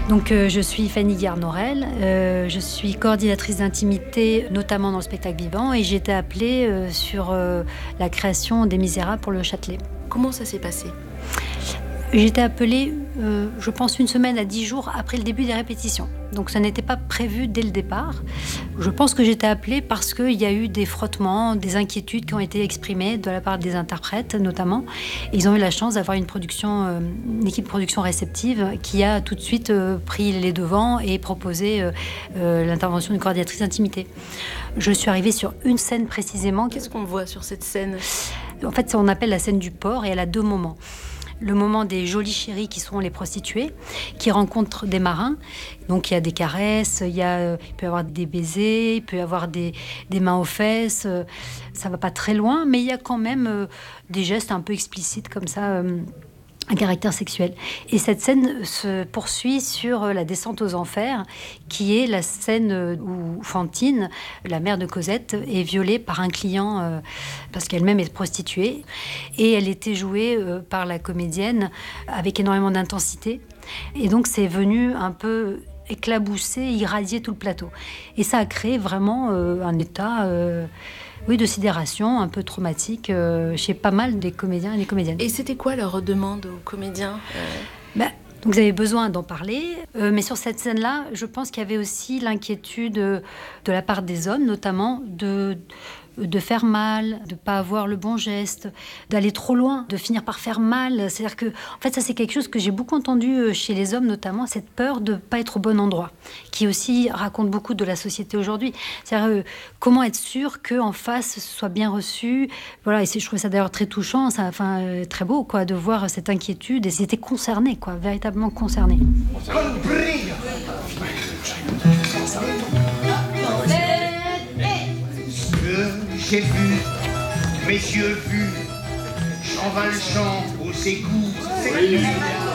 Donc je suis Fanny Guernorel, je suis coordinatrice d'intimité, notamment dans le spectacle vivant, et j'ai été appelée sur la création des Misérables pour le Châtelet. Comment ça s'est passé ? J'ai été appelée, je pense, 1 semaine à 10 jours après le début des répétitions. Donc ça n'était pas prévu dès le départ. Je pense que j'étais appelée parce qu'il y a eu des frottements, des inquiétudes qui ont été exprimées de la part des interprètes notamment. Et ils ont eu la chance d'avoir une équipe de production réceptive qui a tout de suite pris les devants et proposé l'intervention d'une coordinatrice d'intimité. Je suis arrivée sur une scène précisément. Qu'est-ce qu'on voit sur cette scène ? En fait, on appelle la scène du port et elle a 2 moments. Le moment des jolies chéries qui sont les prostituées, qui rencontrent des marins. Donc il y a des caresses, il peut y avoir des baisers, il peut y avoir des mains aux fesses. Ça va pas très loin, mais il y a quand même des gestes un peu explicites comme ça, à caractère sexuel. Et cette scène se poursuit sur la descente aux enfers, qui est la scène où Fantine, la mère de Cosette, est violée par un client parce qu'elle-même est prostituée. Et elle était jouée par la comédienne avec énormément d'intensité. Et donc c'est venu un peu éclabousser, irradier tout le plateau. Et ça a créé vraiment un état... de sidération, un peu traumatique chez pas mal des comédiens et des comédiennes. Et c'était quoi leur demande aux comédiens ? Donc vous avez besoin d'en parler, mais sur cette scène-là, je pense qu'il y avait aussi l'inquiétude de la part des hommes, notamment de faire mal, de ne pas avoir le bon geste, d'aller trop loin, de finir par faire mal. C'est-à-dire que, en fait, ça c'est quelque chose que j'ai beaucoup entendu chez les hommes, notamment cette peur de ne pas être au bon endroit, qui aussi raconte beaucoup de la société aujourd'hui. C'est-à-dire comment être sûr qu'en face ce soit bien reçu. Voilà, et je trouve ça d'ailleurs très touchant, très beau, quoi, de voir cette inquiétude. Et ils étaient concernés, quoi, véritablement concernés. J'ai vu, messieurs vu, Jean Valjean aux égouts.